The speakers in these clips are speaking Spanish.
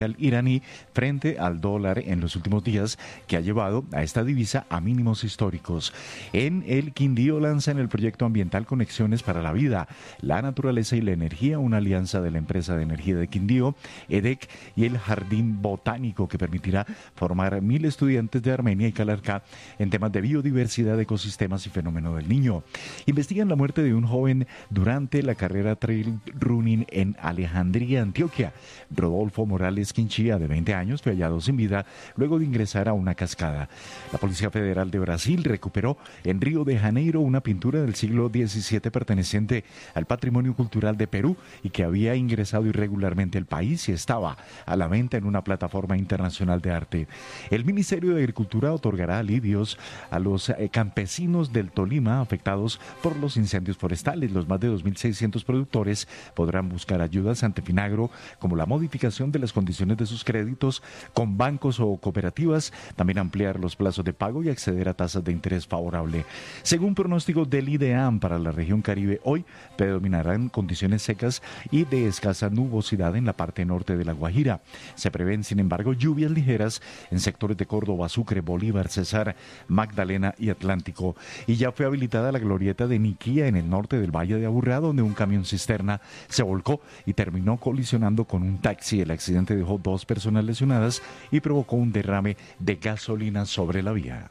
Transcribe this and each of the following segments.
iraní frente al dólar en los últimos días, que ha llevado a esta divisa a mínimos históricos. En el Quindío lanzan el proyecto ambiental Conexiones para la Vida, la Naturaleza y la Energía, una alianza de la empresa de energía de Quindío, EDEC, y el Jardín Botánico, que permitirá formar 1.000 estudiantes de Armenia y Calarcá en temas de biodiversidad, ecosistemas y fenómeno del niño. Investigan la muerte de un joven durante la carrera trail running en Alejandría, Antioquia. Rodolfo Morales Quinchía, de 20 años, fue hallado sin vida luego de ingresar a una cascada. La Policía Federal de Brasil recuperó en Río de Janeiro una pintura del siglo XVII perteneciente al patrimonio cultural de Perú y que había ingresado irregularmente al país y estaba a la venta en una plataforma internacional de arte. El Ministerio de Agricultura otorgará alivios a los campesinos del Tolima afectados por los incendios forestales. Los más de 2.600 productores podrán buscar ayudas ante Finagro, como la modificación de las condiciones de sus créditos con bancos o cooperativas, también ampliar los plazos de pago y acceder a tasas de interés favorable. Según pronósticos del IDEAM para la región Caribe, hoy predominarán condiciones secas y de escasa nubosidad en la parte norte de La Guajira. Se prevén, sin embargo, lluvias ligeras en sectores de Córdoba, Sucre, Bolívar, Cesar, Magdalena y Atlántico. Y ya fue habilitada la glorieta de Niquía en el norte del Valle de Aburrá, donde un camión cisterna se volcó y terminó colisionando con un taxi. El accidente dejó 2 personas lesionadas y provocó un derrame de gasolina sobre la vía.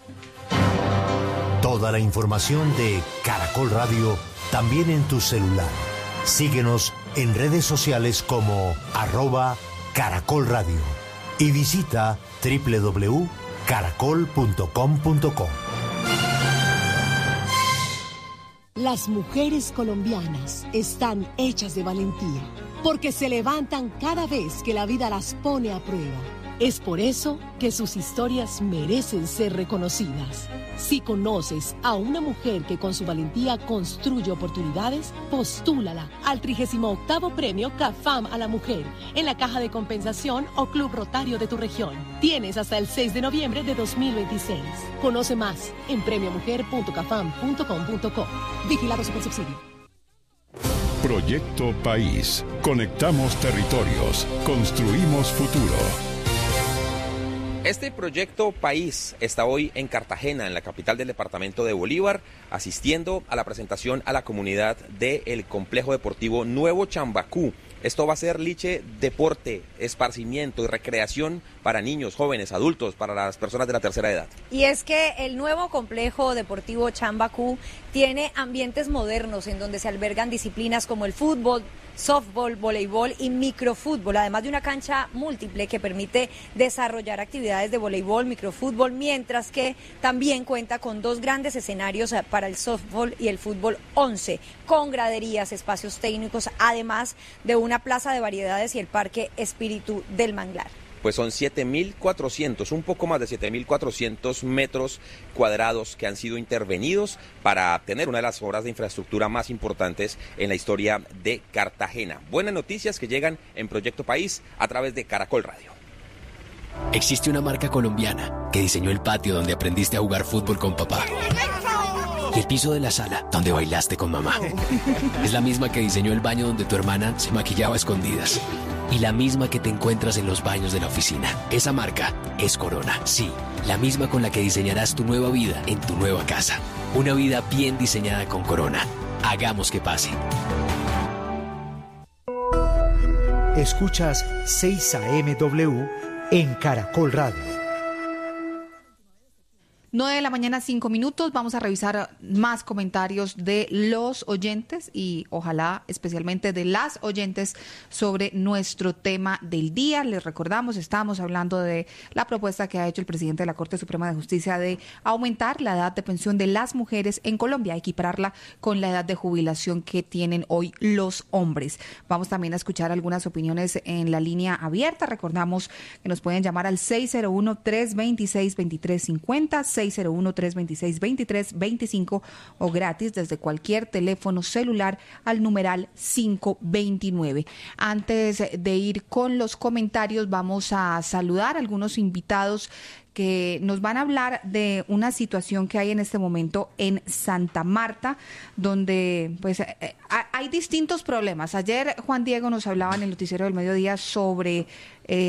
Toda la información de Caracol Radio también en tu celular. Síguenos en redes sociales como @Caracol Radio y visita www.caracol.com.co. Las mujeres colombianas están hechas de valentía, porque se levantan cada vez que la vida las pone a prueba. Es por eso que sus historias merecen ser reconocidas. Si conoces a una mujer que con su valentía construye oportunidades, postúlala al 38º Premio CAFAM a la Mujer en la Caja de Compensación o Club Rotario de tu región. Tienes hasta el 6 de noviembre de 2026. Conoce más en premiomujer.cafam.com.co. Vigilado Supersubsidio. Proyecto País. Conectamos territorios. Construimos futuro. Este proyecto País está hoy en Cartagena, en la capital del departamento de Bolívar, asistiendo a la presentación a la comunidad del complejo deportivo Nuevo Chambacú. Esto va a ser liche, deporte, esparcimiento y recreación para niños, jóvenes, adultos, para las personas de la tercera edad. Y es que el nuevo complejo deportivo Chambacú tiene ambientes modernos en donde se albergan disciplinas como el fútbol, softball, voleibol y microfútbol, además de una cancha múltiple que permite desarrollar actividades de voleibol, microfútbol, mientras que también cuenta con 2 grandes escenarios para el softball y el fútbol 11, con graderías, espacios técnicos, además de una plaza de variedades y el Parque Espíritu del Manglar. Pues son 7.400, un poco más de 7.400 metros cuadrados que han sido intervenidos para tener una de las obras de infraestructura más importantes en la historia de Cartagena. Buenas noticias que llegan en Proyecto País a través de Caracol Radio. Existe una marca colombiana que diseñó el patio donde aprendiste a jugar fútbol con papá. Y el piso de la sala donde bailaste con mamá. Es la misma que diseñó el baño donde tu hermana se maquillaba a escondidas. Y la misma que te encuentras en los baños de la oficina. Esa marca es Corona. Sí, la misma con la que diseñarás tu nueva vida en tu nueva casa. Una vida bien diseñada con Corona. Hagamos que pase. Escuchas 6 AM en Caracol Radio. 9 de la mañana, 5 minutos. Vamos a revisar más comentarios de los oyentes y ojalá especialmente de las oyentes sobre nuestro tema del día. Les recordamos, estamos hablando de la propuesta que ha hecho el presidente de la Corte Suprema de Justicia de aumentar la edad de pensión de las mujeres en Colombia, equipararla con la edad de jubilación que tienen hoy los hombres. Vamos también a escuchar algunas opiniones en la línea abierta. Recordamos que nos pueden llamar al 601-326-2350, 601-326-2325 o gratis desde cualquier teléfono celular al numeral 529. Antes de ir con los comentarios, vamos a saludar a algunos invitados que nos van a hablar de una situación que hay en este momento en Santa Marta, donde pues hay distintos problemas. Ayer Juan Diego nos hablaba en el noticiero del mediodía sobre